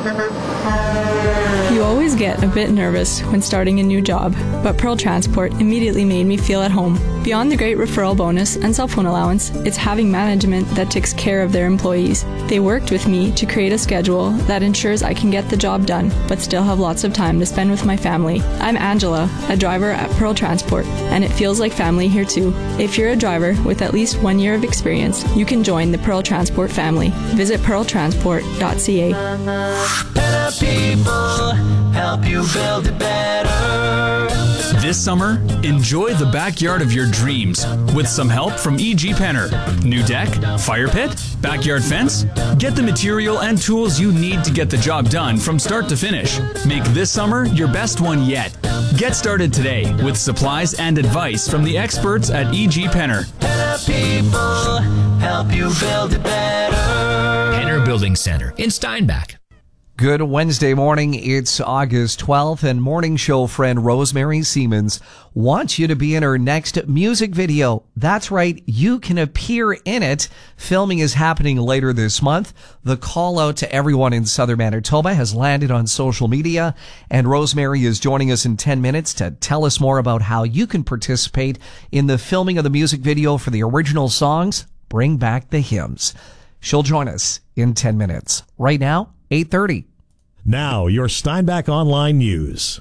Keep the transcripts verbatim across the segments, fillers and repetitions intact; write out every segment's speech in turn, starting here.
You always get a bit nervous when starting a new job, but Pearl Transport immediately made me feel at home. Beyond the great referral bonus and cell phone allowance, it's having management that takes care of their employees. They worked with me to create a schedule that ensures I can get the job done, but still have lots of time to spend with my family. I'm Angela, a driver at Pearl Transport, and it feels like family here too. If you're a driver with at least one year of experience, you can join the Pearl Transport family. Visit pearl transport dot c a. Better people help you build it better. This summer, enjoy the backyard of your dreams with some help from E G Penner. New deck, fire pit, backyard fence? Get the material and tools you need to get the job done from start to finish. Make this summer your best one yet. Get started today with supplies and advice from the experts at E G Penner. Better people help you build it better. Penner Building Center in Steinbach. Good Wednesday morning. It's August twelfth, and morning show friend Rosemary Siemens wants you to be in her next music video. That's right, you can appear in it. Filming is happening later this month. The call out to everyone in Southern Manitoba has landed on social media, and Rosemary is joining us in ten minutes to tell us more about how you can participate in the filming of the music video for the original songs, Bring Back the Hymns. She'll join us in ten minutes. Right now, eight thirty. Now, your Steinbach Online News.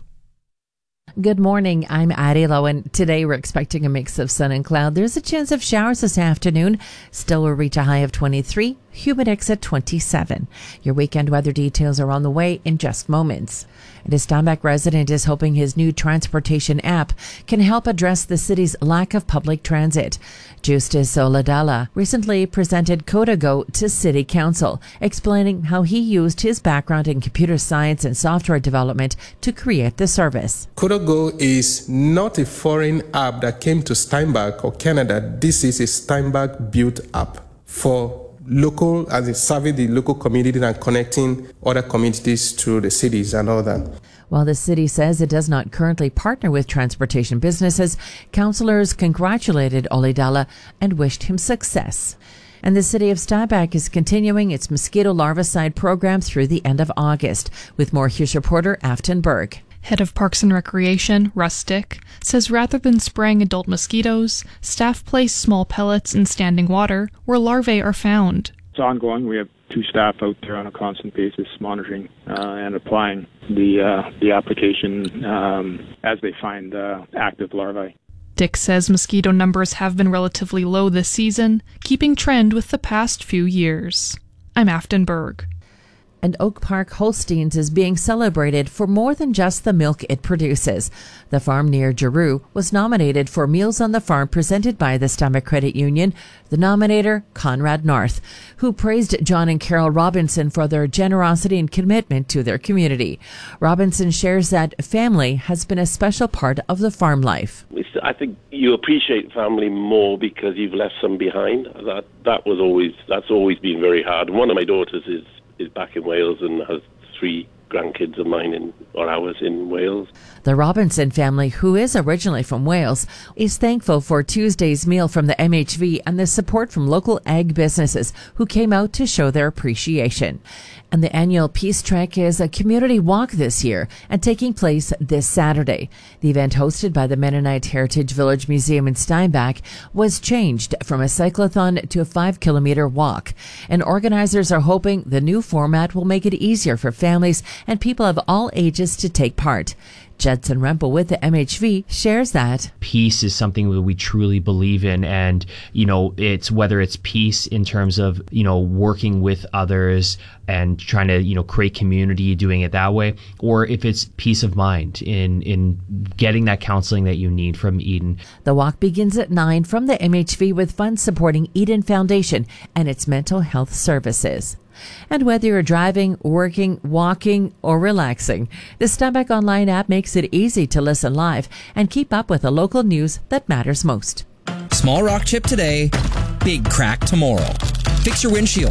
Good morning. I'm Addie Lowen. Today, we're expecting a mix of sun and cloud. There's a chance of showers this afternoon. Still will reach a high of twenty-three. Humidix at twenty-seven. Your weekend weather details are on the way in just moments. And a Steinbach resident is hoping his new transportation app can help address the city's lack of public transit. Justice Oladala recently presented Codago to City Council, explaining how he used his background in computer science and software development to create the service. Codago is not a foreign app that came to Steinbach or Canada. This is a Steinbach-built app for local, as in serving the local community and connecting other communities to the cities and all that. While the city says it does not currently partner with transportation businesses, councillors congratulated Oladala and wished him success. And the city of Steinbach is continuing its mosquito larvicide program through the end of August. With more, here's reporter Afton Berg. Head of Parks and Recreation, Russ Stick, says rather than spraying adult mosquitoes, staff place small pellets in standing water where larvae are found. It's ongoing. We have two staff out there on a constant basis monitoring uh, and applying the uh, the application um, as they find uh, active larvae. Dick says mosquito numbers have been relatively low this season, keeping trend with the past few years. I'm Afton Berg. And Oak Park Holsteins is being celebrated for more than just the milk it produces. The farm near Giroux was nominated for Meals on the Farm presented by the Steinbach Credit Union. The nominator, Conrad North, who praised John and Carol Robinson for their generosity and commitment to their community. Robinson shares that family has been a special part of the farm life. I think you appreciate family more because you've left some behind. That that was always that's always been very hard. One of my daughters is is back in Wales and has three grandkids of mine in, or ours in Wales. The Robinson family, who is originally from Wales, is thankful for Tuesday's meal from the M H V and the support from local ag businesses who came out to show their appreciation. And the annual Peace Trek is a community walk this year and taking place this Saturday. The event, hosted by the Mennonite Heritage Village Museum in Steinbach, was changed from a cyclothon to a five-kilometer walk. And organizers are hoping the new format will make it easier for families and people of all ages to take part. Judson Rempel with the M H V shares that peace is something that we truly believe in, and you know, it's whether it's peace in terms of, you know, working with others and trying to, you know, create community, doing it that way, or if it's peace of mind in in getting that counseling that you need from Eden. The walk begins at nine from the M H V with funds supporting Eden Foundation and its mental health services. And whether you're driving, working, walking, or relaxing, the Steinbach Online app makes it easy to listen live and keep up with the local news that matters most. Small rock chip today, big crack tomorrow. Fix your windshield.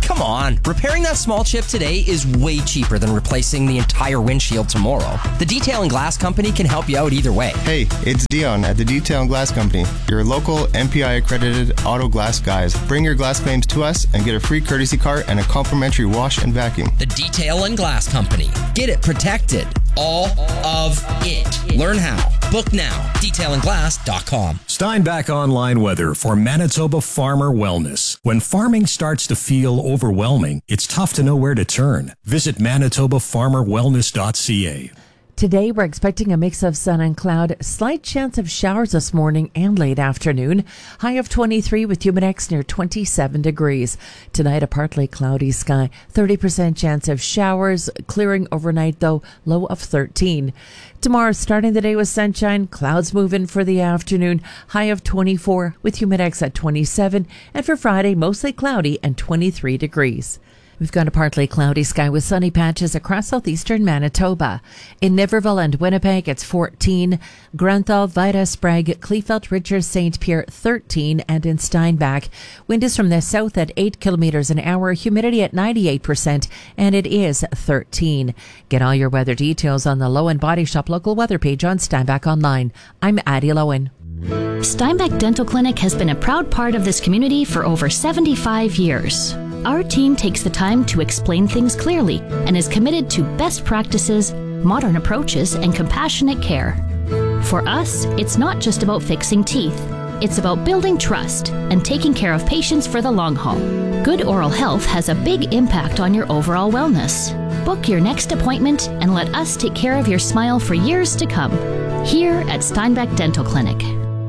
Come on, repairing that small chip today is way cheaper than replacing the entire windshield tomorrow. The Detail and Glass Company can help you out either way. Hey, it's Dion at the Detail and Glass Company, your local M P I accredited auto glass guys. Bring your glass claims to us and get a free courtesy car and a complimentary wash and vacuum. The Detail and Glass Company. Get it protected. All of it. Learn how. Book now. detail and glass dot com. Steinbach Online Weather for Manitoba Farmer Wellness. When farming starts to feel overwhelming, it's tough to know where to turn. Visit manitoba farmer wellness dot c a. Today, we're expecting a mix of sun and cloud. Slight chance of showers this morning and late afternoon. High of twenty-three with Humidex near twenty-seven degrees. Tonight, a partly cloudy sky. thirty percent chance of showers. Clearing overnight, though. Low of thirteen. Tomorrow, starting the day with sunshine. Clouds move in for the afternoon. High of twenty-four with Humidex at twenty-seven. And for Friday, mostly cloudy and twenty-three degrees. We've got a partly cloudy sky with sunny patches across southeastern Manitoba. In Niverville and Winnipeg, it's fourteen. Granthal, Vida, Sprague, Kleefeld, Richards, Saint Pierre, thirteen. And in Steinbach, wind is from the south at eight kilometers an hour, humidity at ninety-eight percent, and it is thirteen. Get all your weather details on the Lowen Body Shop local weather page on Steinbach Online. I'm Addie Lowen. Steinbach Dental Clinic has been a proud part of this community for over seventy-five years. Our team takes the time to explain things clearly and is committed to best practices, modern approaches, and compassionate care. For us, it's not just about fixing teeth. It's about building trust and taking care of patients for the long haul. Good oral health has a big impact on your overall wellness. Book your next appointment and let us take care of your smile for years to come. Here at Steinbach Dental Clinic.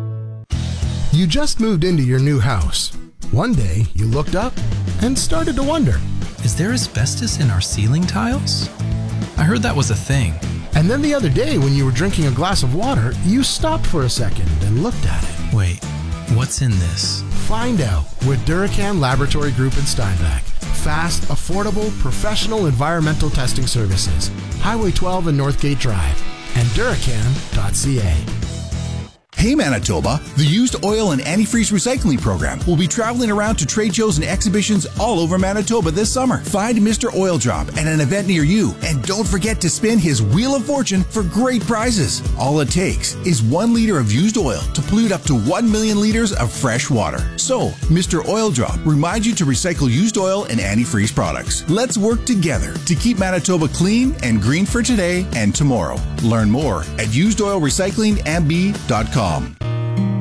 You just moved into your new house. One day, you looked up and started to wonder, is there asbestos in our ceiling tiles? I heard that was a thing. And then the other day, when you were drinking a glass of water, you stopped for a second and looked at it. Wait, what's in this? Find out with Duracan Laboratory Group in Steinbach. Fast, affordable, professional environmental testing services. Highway twelve and Northgate Drive. And Duracan dot c a. Hey Manitoba, the Used Oil and Antifreeze Recycling Program will be traveling around to trade shows and exhibitions all over Manitoba this summer. Find Mister Oil Drop at an event near you, and don't forget to spin his Wheel of Fortune for great prizes. All it takes is one liter of used oil to pollute up to one million liters of fresh water. So, Mister Oil Drop reminds you to recycle used oil and antifreeze products. Let's work together to keep Manitoba clean and green for today and tomorrow. Learn more at used oil recycling m b dot com.